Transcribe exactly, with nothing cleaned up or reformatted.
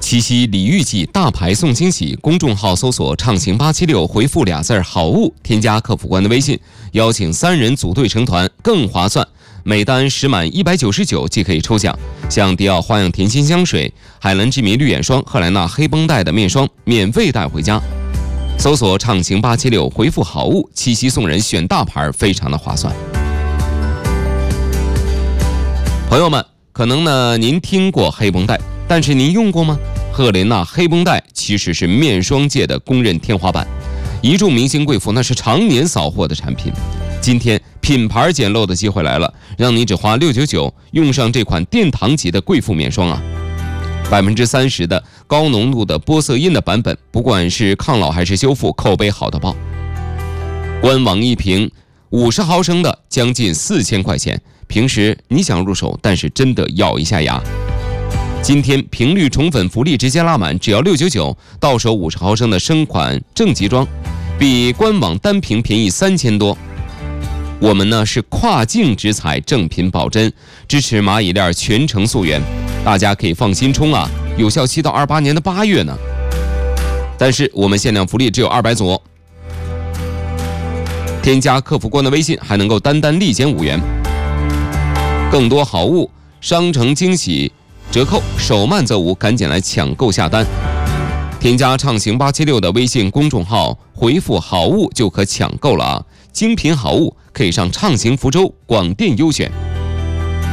七夕礼遇季，大牌送惊喜。公众号搜索“畅行八七六”，回复俩字“好物”，添加客服官的微信，邀请三人组队成团，更划算。每单十满一百九十九即可以抽奖，像迪奥花样甜心香水、海蓝之谜绿眼霜、赫莱娜黑绷带的面霜免费带回家。搜索“畅行八七六”，回复“好物”，七夕送人选大牌，非常的划算。朋友们，可能呢您听过黑绷带，但是您用过吗？赫莲娜黑绷带其实是面霜界的公认天花板，一众明星贵妇那是常年扫货的产品。今天品牌捡漏的机会来了，让你只花六九九用上这款殿堂级的贵妇面霜啊！百分之三十的高浓度的玻色因的版本，不管是抗老还是修复，口碑好的爆。官网一瓶五十毫升的将近四千块钱，平时你想入手，但是真的咬一下牙。今天频率宠粉福利直接拉满，只要六九九，到手五十毫升的升款正极装，比官网单瓶便宜三千多。我们呢是跨境直采，正品保真，支持蚂蚁链全程溯源，大家可以放心冲啊，有效期到二八年的八月呢。但是我们限量福利只有二百组，添加客服官的微信还能够单单立减五元。更多好物，商城惊喜折扣，手慢则无，赶紧来抢购下单。添加畅行八七六的微信公众号，回复好物就可抢购了啊！精品好物可以上畅行福州广电优选。